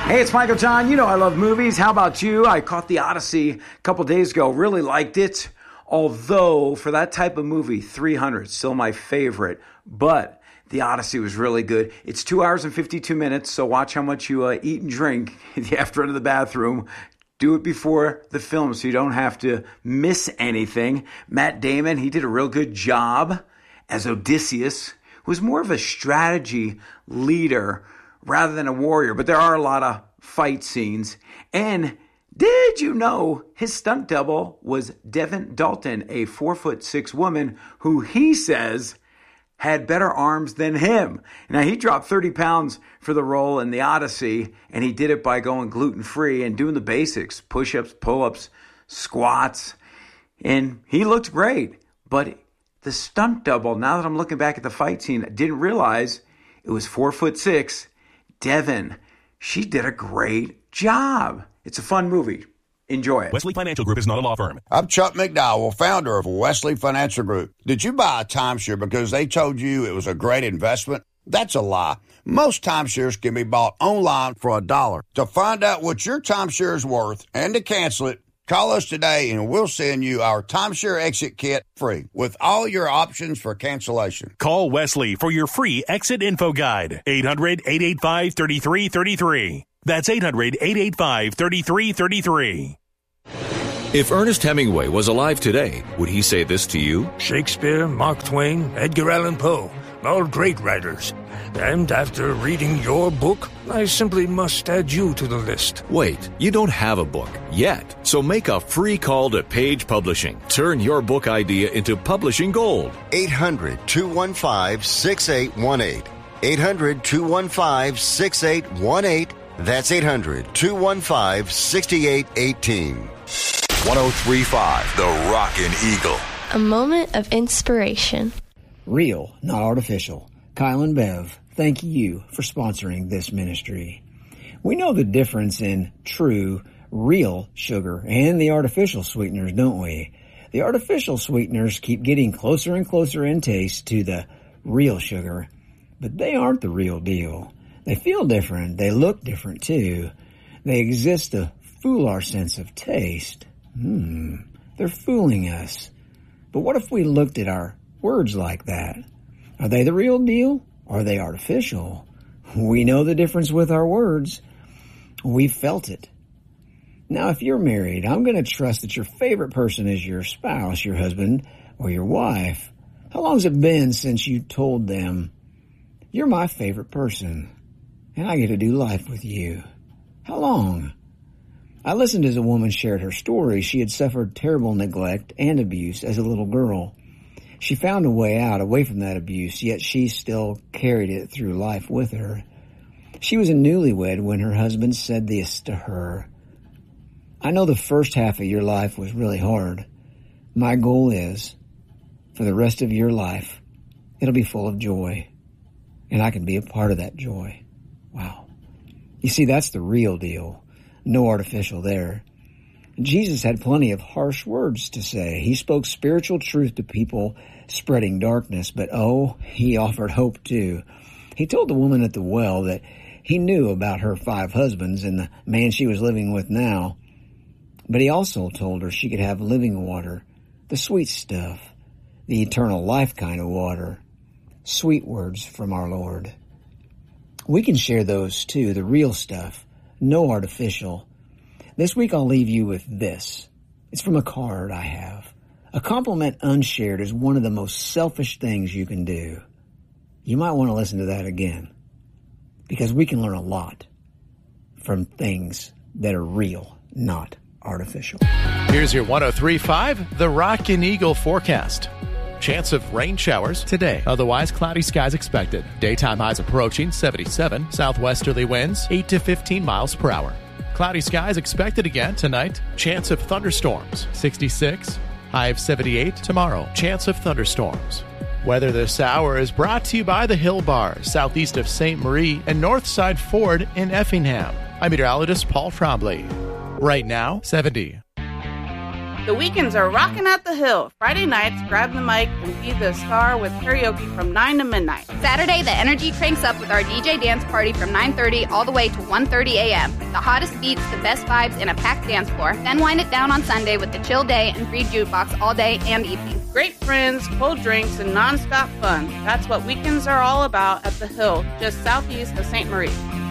Hey, it's Michael John. You know I love movies. How about you? I caught The Odyssey a couple days ago. Really liked it. Although, for that type of movie, 300, still my favorite. But The Odyssey was really good. It's 2 hours and 52 minutes, so watch how much you eat and drink if you have to run to the bathroom. Do it before the film so you don't have to miss anything. Matt Damon, he did a real good job as Odysseus, who was more of a strategy leader rather than a warrior. But there are a lot of fight scenes. And did you know his stunt double was Devin Dalton, a 4'6" woman who he says had better arms than him. Now, he dropped 30 pounds for the role in The Odyssey, and he did it by going gluten-free and doing the basics, push-ups, pull-ups, squats, and he looked great. But the stunt double, now that I'm looking back at the fight scene, I didn't realize it was 4'6". Devin, she did a great job. It's a fun movie. Enjoy it. Wesley Financial Group is not a law firm. I'm Chuck McDowell, founder of Wesley Financial Group. Did you buy a timeshare because they told you it was a great investment? That's a lie. Most timeshares can be bought online for $1. To find out what your timeshare is worth and to cancel it, call us today and we'll send you our timeshare exit kit free with all your options for cancellation. Call Wesley for your free exit info guide. 800-885-3333. That's 800-885-3333. If Ernest Hemingway was alive today, would he say this to you? Shakespeare, Mark Twain, Edgar Allan Poe, all great writers. And after reading your book, I simply must add you to the list. Wait, you don't have a book yet. So make a free call to Page Publishing. Turn your book idea into publishing gold. 800-215-6818. 800-215-6818. That's 800-215-6818. 103.5 The Rockin' Eagle. A moment of inspiration. Real, not artificial. Kyle and Bev, thank you for sponsoring this ministry. We know the difference in true, real sugar and the artificial sweeteners, don't we? The artificial sweeteners keep getting closer and closer in taste to the real sugar, but they aren't the real deal. They feel different. They look different, too. They exist to fool our sense of taste. They're fooling us. But what if we looked at our words like that? Are they the real deal? Or are they artificial? We know the difference with our words. We've felt it. Now, if you're married, I'm going to trust that your favorite person is your spouse, your husband, or your wife. How long's it been since you told them, you're my favorite person, and I get to do life with you? How long? I listened as a woman shared her story. She had suffered terrible neglect and abuse as a little girl. She found a way out, away from that abuse, yet she still carried it through life with her. She was a newlywed when her husband said this to her. I know the first half of your life was really hard. My goal is, for the rest of your life, it'll be full of joy, and I can be a part of that joy. Wow. You see, that's the real deal. No artificial there. Jesus had plenty of harsh words to say. He spoke spiritual truth to people spreading darkness, but he offered hope too. He told the woman at the well that he knew about her 5 husbands and the man she was living with now, but he also told her she could have living water, the sweet stuff, the eternal life kind of water. Sweet words from our Lord. We can share those too, the real stuff. No artificial. This week I'll leave you with this. It's from a card I have. A compliment unshared is one of the most selfish things you can do. You might want to listen to that again, because we can learn a lot from things that are real, not artificial. Here's your 103.5 The Rockin' Eagle forecast. Chance of rain showers today. Otherwise, cloudy skies expected. Daytime highs approaching 77. Southwesterly winds 8 to 15 miles per hour. Cloudy skies expected again tonight. Chance of thunderstorms 66. High of 78 tomorrow. Chance of thunderstorms. Weather this hour is brought to you by the Hill Bar, southeast of St. Marie and Northside Ford in Effingham. I'm meteorologist Paul Trombley. Right now, 70. The weekends are rocking at the Hill. Friday nights, grab the mic and be the star with karaoke from 9 to midnight. Saturday, the energy cranks up with our DJ dance party from 9:30 all the way to 1:30 a.m. The hottest beats, the best vibes, and a packed dance floor. Then wind it down on Sunday with the chill day and free jukebox all day and evening. Great friends, cold drinks, and nonstop fun. That's what weekends are all about at the Hill, just southeast of St. Marie.